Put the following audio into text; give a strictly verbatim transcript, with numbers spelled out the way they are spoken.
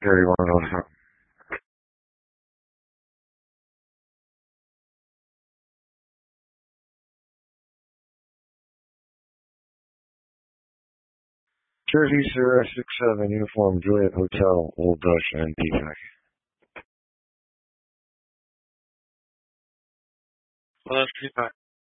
Gary one oh one. Jersey Sierra six seven Uniform Juliet Hotel, Old Dutch and P PAC. Well, that's P PAC.